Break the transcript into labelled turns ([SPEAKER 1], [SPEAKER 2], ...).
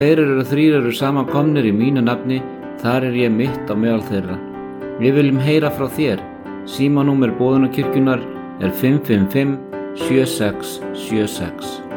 [SPEAKER 1] Tveir eru þrír eru saman komnir í mínu nafni, þar er ég mitt á meðal þeirra. Við viljum heyra frá þér. Símanúmer Boðunarkirkjunnar er 555 7676.